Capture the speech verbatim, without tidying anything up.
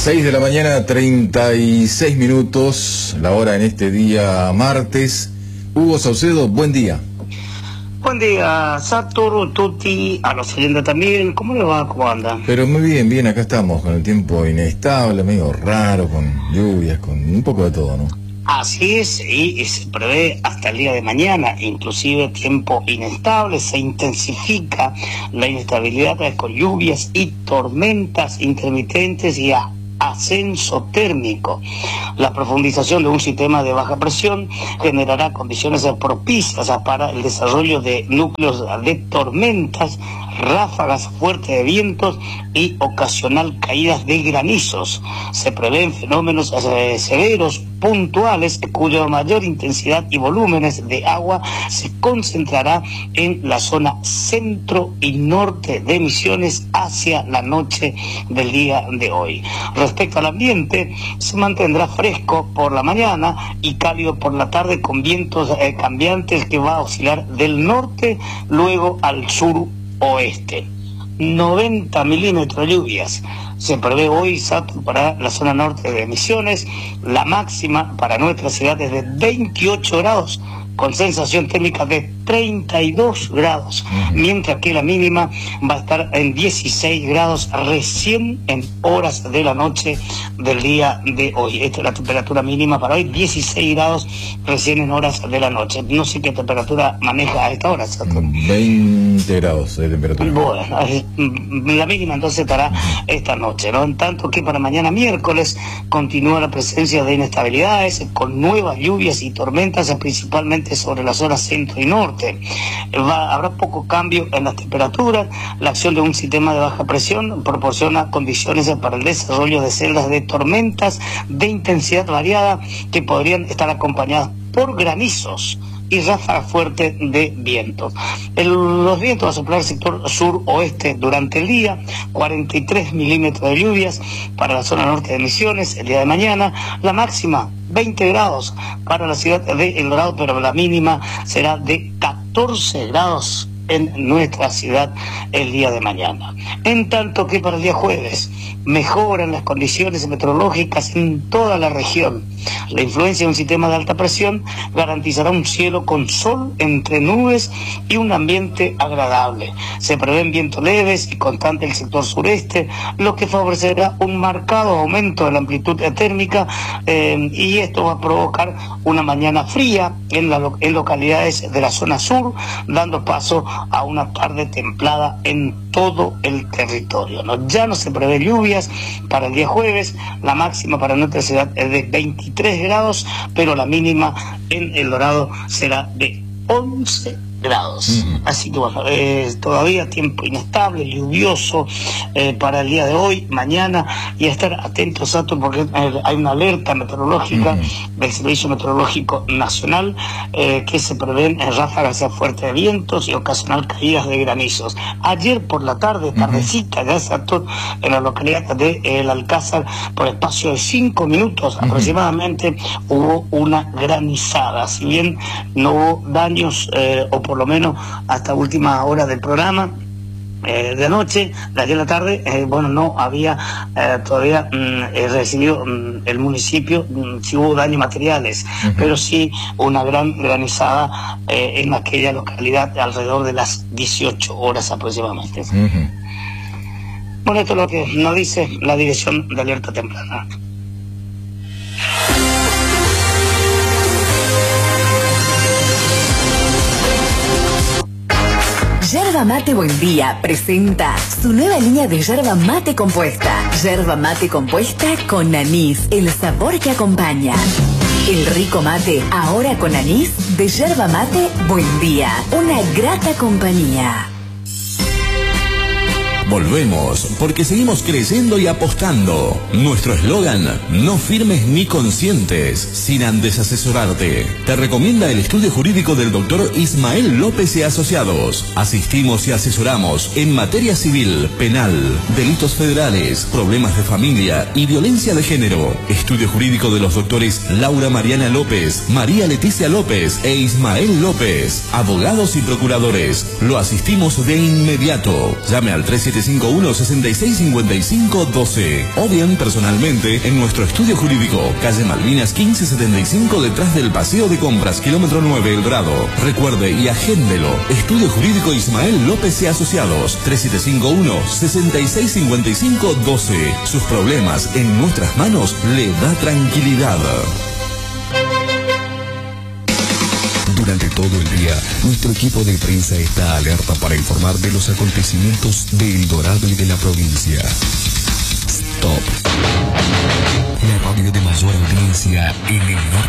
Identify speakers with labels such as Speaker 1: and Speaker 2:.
Speaker 1: seis de la mañana, treinta y seis minutos, la hora en este día martes. Hugo Saucedo, buen día.
Speaker 2: Buen día, Satur, Tuti, a los oyentes también. ¿Cómo le va? ¿Cómo anda?
Speaker 1: Pero muy bien, bien, acá estamos con el tiempo inestable, medio raro, con lluvias, con un poco de todo, ¿no?
Speaker 2: Así es, y se prevé hasta el día de mañana, inclusive tiempo inestable, se intensifica la inestabilidad con lluvias y tormentas intermitentes y a ascenso térmico. La profundización de un sistema de baja presión generará condiciones propicias para el desarrollo de núcleos de tormentas, ráfagas fuertes de vientos y ocasional caídas de granizos. Se prevén fenómenos eh, severos puntuales cuya mayor intensidad y volúmenes de agua se concentrará en la zona centro y norte de Misiones hacia la noche del día de hoy. Respecto al ambiente, se mantendrá fresco por la mañana y cálido por la tarde con vientos eh, cambiantes que va a oscilar del norte luego al sur oeste. noventa milímetros de lluvias se prevé hoy, Sato, para la zona norte de Misiones. La máxima para nuestra ciudad es de veintiocho grados, con sensación térmica de treinta y dos grados, uh-huh. mientras que la mínima va a estar en dieciséis grados recién en horas de la noche del día de hoy. Esta es la temperatura mínima para hoy, dieciséis grados recién en horas de la noche. No sé qué temperatura maneja a esta hora, Sato.
Speaker 1: veinte grados de temperatura.
Speaker 2: Bueno, la mínima entonces estará esta noche, ¿no? En tanto que para mañana miércoles continúa la presencia de inestabilidades con nuevas lluvias y tormentas, principalmente sobre la zona centro y norte. Va, habrá poco cambio en las temperaturas. La acción de un sistema de baja presión proporciona condiciones para el desarrollo de celdas de tormentas de intensidad variada que podrían estar acompañadas por granizos y ráfagas fuertes de vientos. El, los vientos van a soplar el sector sur-oeste durante el día, cuarenta y tres milímetros de lluvias para la zona norte de Misiones el día de mañana. La máxima, veinte grados para la ciudad de El Dorado, pero la mínima será de catorce grados en nuestra ciudad el día de mañana. En tanto que para el día jueves mejoran las condiciones meteorológicas en toda la región. La influencia de un sistema de alta presión garantizará un cielo con sol entre nubes y un ambiente agradable. Se prevén vientos leves y constantes en el sector sureste, lo que favorecerá un marcado aumento de la amplitud térmica eh, y esto va a provocar una mañana fría en, la, en localidades de la zona sur, dando paso a una tarde templada en todo el territorio, ¿no? Ya no se prevé lluvias para el día jueves. La máxima para nuestra ciudad es de veintitrés grados, pero la mínima en El Dorado será de once grados. Uh-huh. Así que bueno, eh, todavía tiempo inestable, lluvioso eh, para el día de hoy, mañana, y a estar atentos a todo porque eh, hay una alerta meteorológica uh-huh. del Servicio Meteorológico Nacional eh, que se prevén eh, ráfagas fuertes de vientos y ocasional caídas de granizos. Ayer por la tarde, tardecita, uh-huh. ya Sato, en la localidad de eh, El Alcázar, por espacio de cinco minutos uh-huh. aproximadamente, hubo una granizada. Si bien no hubo daños eh, o por lo menos hasta última hora del programa eh, de anoche, de ayer a la tarde, eh, bueno, no había eh, todavía mm, eh, recibido mm, el municipio mm, si hubo daños materiales, uh-huh. pero sí una gran granizada eh, en aquella localidad alrededor de las dieciocho horas aproximadamente. Uh-huh. Bueno, esto es lo que nos dice la Dirección de Alerta Temprana.
Speaker 3: Yerba Mate Buen Día presenta su nueva línea de yerba mate compuesta. Yerba mate compuesta con anís, el sabor que acompaña. El rico mate, ahora con anís, de Yerba Mate Buen Día. Una grata compañía.
Speaker 4: Volvemos, porque seguimos creyendo y apostando. Nuestro eslogan, no firmes ni consientes, sin antes asesorarte. Te recomienda el estudio jurídico del doctor Ismael López y Asociados. Asistimos y asesoramos en materia civil, penal, delitos federales, problemas de familia y violencia de género. Estudio jurídico de los doctores Laura Mariana López, María Leticia López e Ismael López. Abogados y procuradores. Lo asistimos de inmediato. Llame al tres siete siete cinco uno, seis seis cinco cinco uno dos. O bien personalmente en nuestro estudio jurídico, calle Malvinas quince setenta y cinco, detrás del Paseo de Compras, kilómetro nueve, El Dorado. Recuerde y agéndelo. Estudio Jurídico Ismael López y Asociados, tres siete cinco uno, seis seis cinco cinco uno dos. Sus problemas en nuestras manos le da tranquilidad.
Speaker 5: Durante todo el día, nuestro equipo de prensa está alerta para informar de los acontecimientos de El Dorado y de la provincia. Stop. La radio de mayor audiencia en el norte.